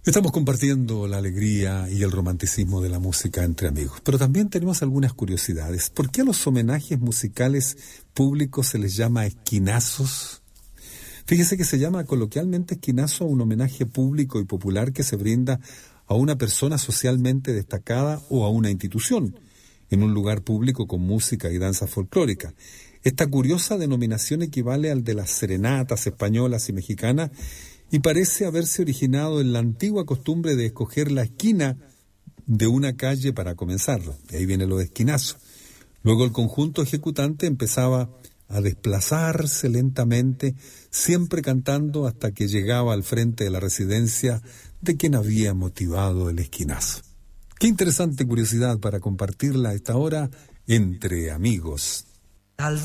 Estamos compartiendo la alegría y el romanticismo de la música entre amigos, pero también tenemos algunas curiosidades. ¿Por qué a los homenajes musicales públicos se les llama esquinazos? Fíjese que se llama coloquialmente esquinazo a un homenaje público y popular que se brinda a una persona socialmente destacada o a una institución, en un lugar público con música y danza folclórica. Esta curiosa denominación equivale al de las serenatas españolas y mexicanas y parece haberse originado en la antigua costumbre de escoger la esquina de una calle para comenzarlo. De ahí viene lo de esquinazo. Luego el conjunto ejecutante empezaba a desplazarse lentamente, siempre cantando hasta que llegaba al frente de la residencia de quien había motivado el esquinazo. Qué interesante curiosidad para compartirla a esta hora entre amigos.